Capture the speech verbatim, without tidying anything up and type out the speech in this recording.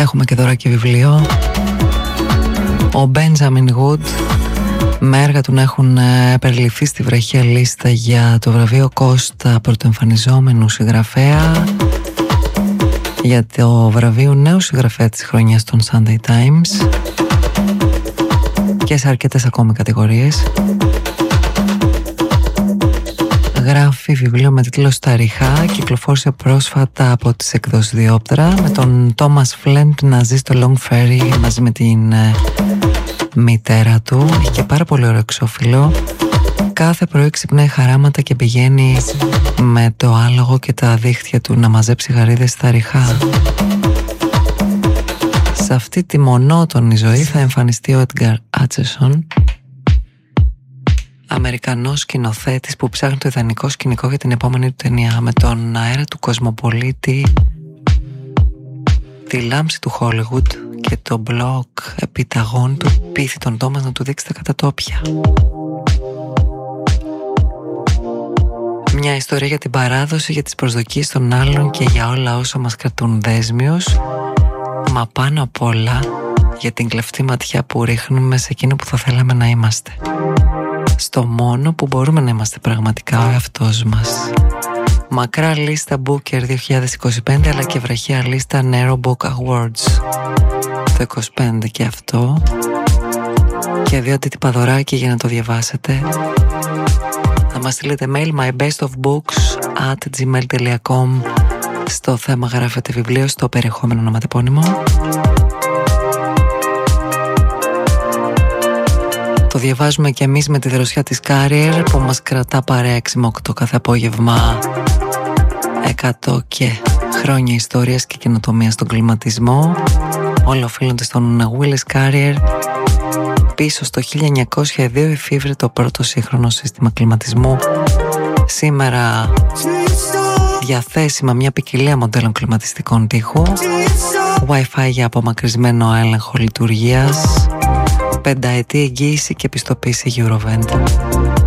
Έχουμε και δωράκι βιβλίο. Ο Μπέντζαμιν Γουντ, με έργα του να έχουν περιληφθεί στη βραχία λίστα για το βραβείο Κώστα πρωτοεμφανιζόμενου συγγραφέα, για το βραβείο νέου συγγραφέα της χρονιάς των Sunday Times και σε αρκετές ακόμη κατηγορίες. Γράφει βιβλίο με τίτλο «Στα ριχά», κυκλοφόρησε πρόσφατα από τις εκδόσεις Διόπτρα, με τον Τόμας Φλέντ να ζει στο Long Ferry μαζί με την ε, μητέρα του. Έχει και πάρα πολύ ωραίο εξώφυλλο. Κάθε πρωί ξυπνάει χαράματα και πηγαίνει με το άλογο και τα δίχτυα του να μαζέψει γαρίδες στα ριχά. Σε αυτή τη μονότονη ζωή θα εμφανιστεί ο Έντγκαρ Άτσεσον, Αμερικανός σκηνοθέτης που ψάχνει το ιδανικό σκηνικό για την επόμενη του ταινία, με τον αέρα του κοσμοπολίτη, τη λάμψη του Χόλιγουντ και το μπλοκ επιταγών του πείθει τον Τόμας να του δείξει τα κατατόπια. Μια ιστορία για την παράδοση, για τις προσδοκίες των άλλων και για όλα όσα μας κρατούν δέσμιους, μα πάνω απ' όλα για την κλεφτή ματιά που ρίχνουμε σε εκείνο που θα θέλαμε να είμαστε, στο μόνο που μπορούμε να είμαστε πραγματικά ο εαυτός μας. Μακρά λίστα Booker δύο χιλιάδες είκοσι πέντε, αλλά και βραχία λίστα Nero Book Awards το είκοσι πέντε και αυτό, και δύο αντίτυπα δωράκι για να το διαβάσετε. Θα μας στείλετε mail mybestofbooks at gmail dot com. Στο θέμα γράφετε βιβλίο, στο περιεχόμενο ονοματεπώνυμο. Το διαβάζουμε και εμείς με τη δροσιά της Carrier που μας κρατά παρέα έξι με οκτώ κάθε απόγευμα. Εκατό και χρόνια ιστορίας και καινοτομίας στον κλιματισμό. Όλα οφείλονται στον Willis Carrier. Πίσω στο χίλια εννιακόσια δύο εφήβρε το πρώτο σύγχρονο σύστημα κλιματισμού. Σήμερα διαθέσιμα μια ποικιλία μοντέλων κλιματιστικών τοίχου, Wi-Fi για απομακρυσμένο έλεγχο λειτουργίας, πενταετή εγγύηση και πιστοποίηση Eurovent.